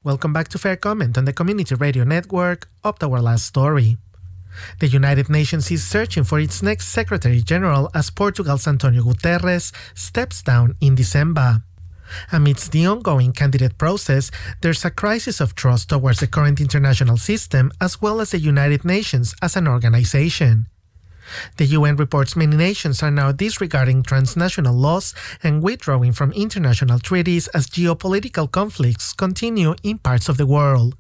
Welcome back to Fair Comment on the Community Radio Network. Up to our last story. The United Nations is searching for its next Secretary General as Portugal's Antonio Guterres steps down in December. Amidst the ongoing candidate process, there's a crisis of trust towards the current international system as well as the United Nations as an organization. The UN reports many nations are now disregarding transnational laws and withdrawing from international treaties as geopolitical conflicts continue in parts of the world.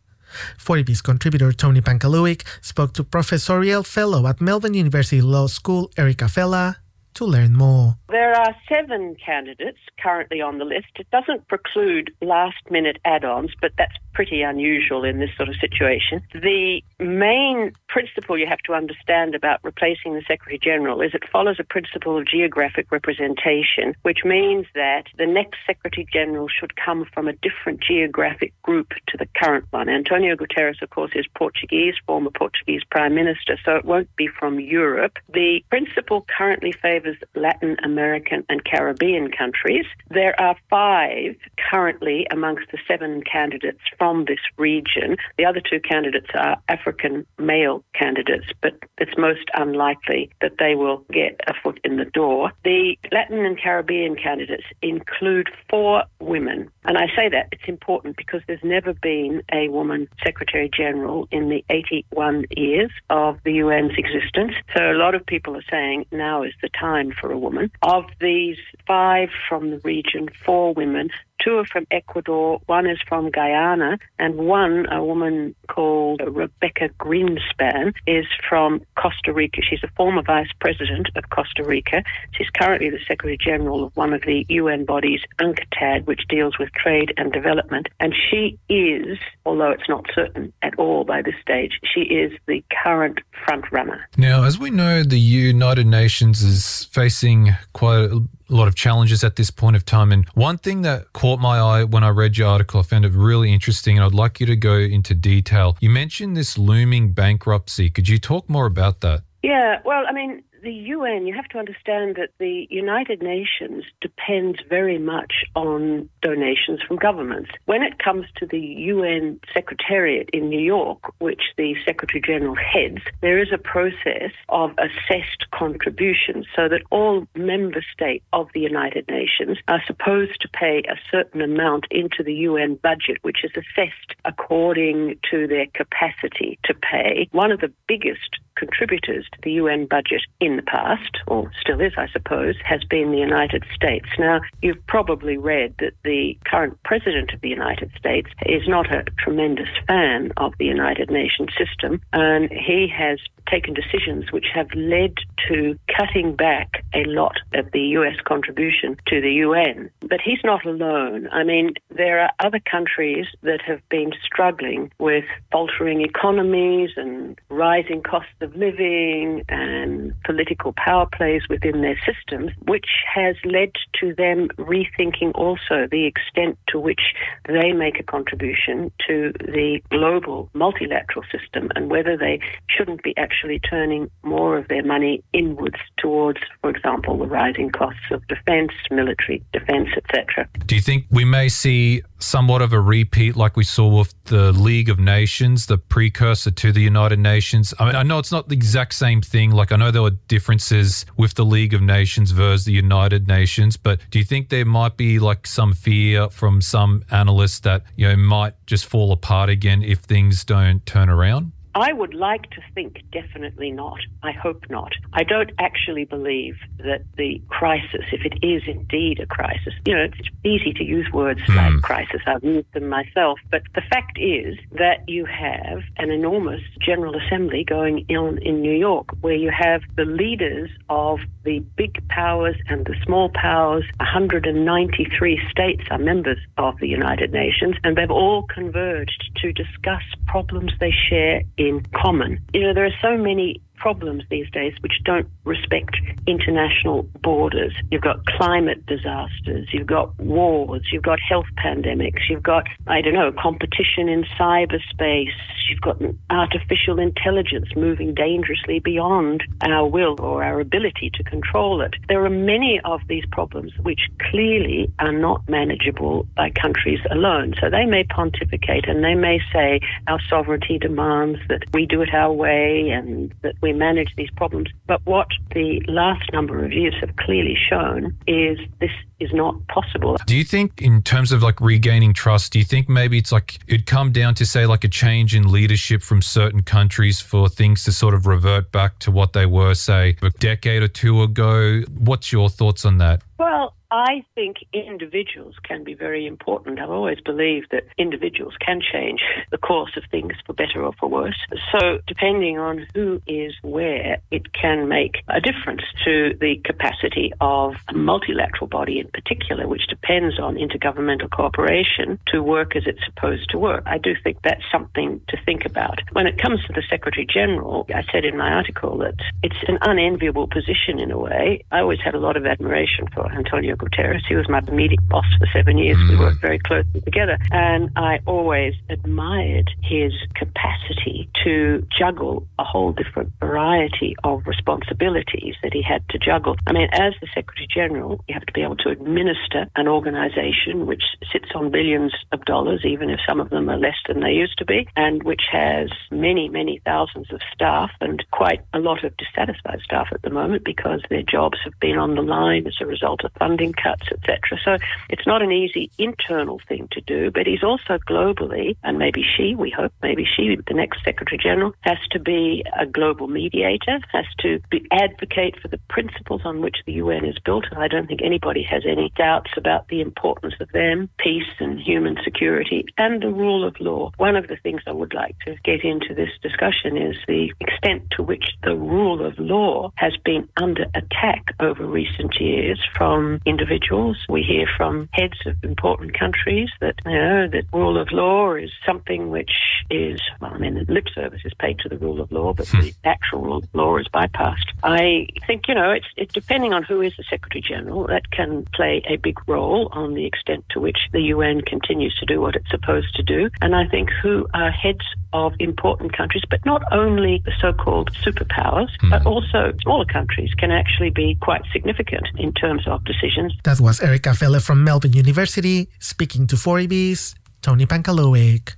40B's contributor Tony Pankaluik spoke to professorial fellow at Melbourne University Law School Erica Fella to learn more. There are 7 candidates currently on the list. It doesn't preclude last-minute add-ons, but that's pretty unusual in this sort of situation. The main principle you have to understand about replacing the Secretary-General is it follows a principle of geographic representation, which means that the next Secretary-General should come from a different geographic group to the current one. Antonio Guterres, of course, is Portuguese, former Portuguese Prime Minister, so it won't be from Europe. The principle currently favours Latin American and Caribbean countries. There are 5 currently amongst the 7 candidates from this region. The other 2 candidates are African male candidates, but it's most unlikely that they will get a foot in the door. The Latin and Caribbean candidates include 4 women. And I say that it's important because there's never been a woman Secretary General in the 81 years of the UN's existence. So a lot of people are saying now is the time for a woman. Of these 5 from the region, 4 women, 2 are from Ecuador, 1 is from Guyana, and 1, a woman called Rebecca Greenspan, is from Costa Rica. She's a former vice president of Costa Rica. She's currently the Secretary General of one of the UN bodies, UNCTAD, which deals with trade and development. And she is, although it's not certain at all by this stage, she is the current front runner. Now, as we know, the United Nations is facing quite a lot of challenges at this point of time. And one thing that caught my eye when I read your article, I found it really interesting, and I'd like you to go into detail. You mentioned this looming bankruptcy. Could you talk more about that? Yeah, well, I mean, the UN, you have to understand that the United Nations depends very much on donations from governments. When it comes to the UN Secretariat in New York, which the Secretary General heads, there is a process of assessed contributions so that all member states of the United Nations are supposed to pay a certain amount into the UN budget, which is assessed according to their capacity to pay. One of the biggest contributors to the UN budget in the past, or still is, I suppose, has been the United States. Now, you've probably read that the current President of the United States is not a tremendous fan of the United Nations system, and he has taken decisions which have led to cutting back a lot of the US contribution to the UN. But he's not alone. I mean, there are other countries that have been struggling with faltering economies and rising costs of living and political power plays within their systems, which has led to them rethinking also the extent to which they make a contribution to the global multilateral system and whether they shouldn't be actually turning more of their money inwards towards, for example, the rising costs of defence, military defence, etc. Do you think we may see somewhat of a repeat like we saw with the League of Nations, the precursor to the United Nations? I mean, I know it's not the exact same thing. Like, I know there were differences with the League of Nations versus the United Nations, but do you think there might be like some fear from some analysts that, you know, might just fall apart again if things don't turn around? I would like to think definitely not. I hope not. I don't actually believe that the crisis, if it is indeed a crisis, you know, it's easy to use words like crisis. I've used them myself. But the fact is that you have an enormous General Assembly going on in New York where you have the leaders of the big powers and the small powers. 193 states are members of the United Nations, and they've all converged to discuss problems they share in common. You know, there are so many problems these days which don't respect international borders. You've got climate disasters, you've got wars, you've got health pandemics, you've got, competition in cyberspace, you've got artificial intelligence moving dangerously beyond our will or our ability to control it. There are many of these problems which clearly are not manageable by countries alone. So they may pontificate and they may say our sovereignty demands that we do it our way and that we manage these problems. But what the last number of years have clearly shown is this is not possible. Do you think in terms of like regaining trust, do you think maybe it's like it'd come down to say like a change in leadership from certain countries for things to sort of revert back to what they were, say, a decade or two ago? What's your thoughts on that? Well, I think individuals can be very important. I've always believed that individuals can change the course of things for better or for worse. So depending on who is where, it can make a difference to the capacity of a multilateral body in particular, which depends on intergovernmental cooperation to work as it's supposed to work. I do think that's something to think about. When it comes to the Secretary General, I said in my article that it's an unenviable position in a way. I always had a lot of admiration for Antonio Guterres. He was my immediate boss for 7 years. We worked very closely together. And I always admired his capacity to juggle a whole different variety of responsibilities that he had to juggle. I mean, as the Secretary General, you have to be able to administer an organization which sits on billions of dollars, even if some of them are less than they used to be, and which has many, many thousands of staff and quite a lot of dissatisfied staff at the moment because their jobs have been on the line as a result of funding cuts, etc. So it's not an easy internal thing to do, but he's also globally, and maybe we hope, the next Secretary General, has to be a global mediator, has to advocate for the principles on which the UN is built. And I don't think anybody has any doubts about the importance of them, peace and human security, and the rule of law. One of the things I would like to get into this discussion is the extent to which the rule of law has been under attack over recent years from individuals. We hear from heads of important countries that, that rule of law is something which is, the lip service is paid to the rule of law, but the actual rule of law is bypassed. I think, it's depending on who is the Secretary General, that can play a big role on the extent to which the UN continues to do what it's supposed to do. And I think who are heads of important countries, but not only the so-called superpowers, but also smaller countries can actually be quite significant in terms of decisions. That was Erica Felle from Melbourne University speaking to 4EB's Tony Pankalowic.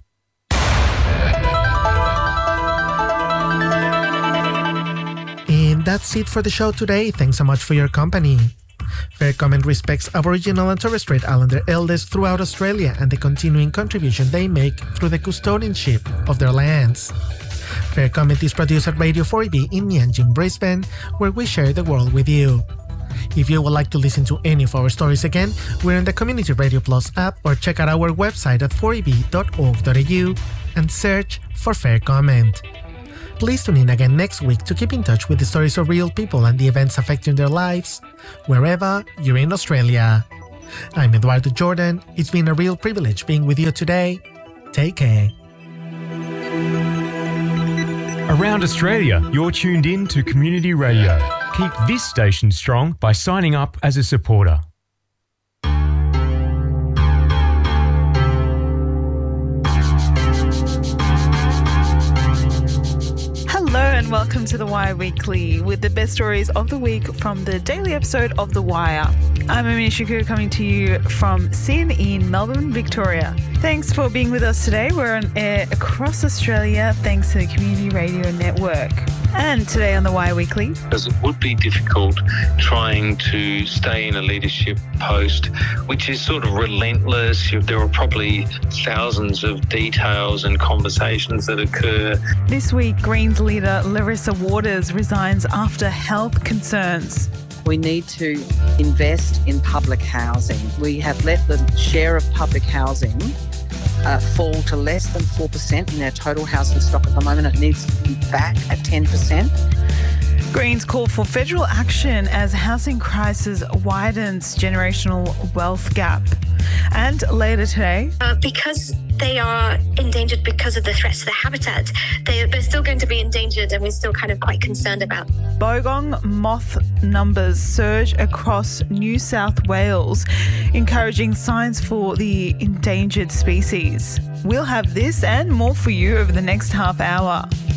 And that's it for the show today. Thanks so much for your company. Fair Comment respects Aboriginal and Torres Strait Islander elders throughout Australia and the continuing contribution they make through the custodianship of their lands. Fair Comment is produced at Radio 4EB in Mianjin, Brisbane, where we share the world with you. If you would like to listen to any of our stories again, we're in the Community Radio Plus app or check out our website at 4eb.org.au and search for Fair Comment. Please tune in again next week to keep in touch with the stories of real people and the events affecting their lives, wherever you're in Australia. I'm Eduardo Jordan. It's been a real privilege being with you today. Take care. Around Australia, you're tuned in to Community Radio. Keep this station strong by signing up as a supporter. Hello and welcome to The Wire Weekly with the best stories of the week from the daily episode of The Wire. I'm Amina Shakur coming to you from CNE in Melbourne, Victoria. Thanks for being with us today. We're on air across Australia thanks to the Community Radio Network. And today on The Wire Weekly. Because it would be difficult trying to stay in a leadership post, which is sort of relentless. There are probably thousands of details and conversations that occur. This week, Greens leader Larissa Waters resigns after health concerns. We need to invest in public housing. We have let the share of public housing fall to less than 4% in our total housing stock at the moment. It needs to be back at 10%. Greens call for federal action as housing crisis widens generational wealth gap. And later today, because they are endangered because of the threats to their habitat, they're still going to be endangered, and we're still kind of quite concerned about. Bogong moth numbers surge across New South Wales, encouraging signs for the endangered species. We'll have this and more for you over the next half hour.